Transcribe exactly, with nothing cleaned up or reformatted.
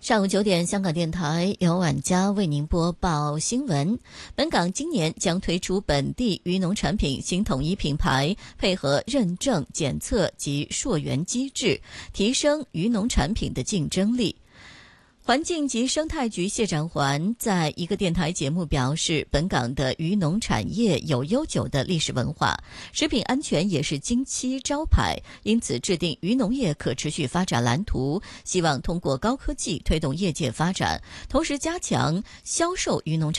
上午九点，香港电台由婉佳为您播报新闻。本港今年将推出本地渔农产品新统一品牌，配合认证、检测及溯源机制，提升渔农产品的竞争力。环境及生态局谢展寰在一个电台节目表示，本港的渔农产业有悠久的历史文化，食品安全也是金漆招牌，因此制定渔农业可持续发展蓝图，希望通过高科技推动业界发展，同时加强销售渔农产品。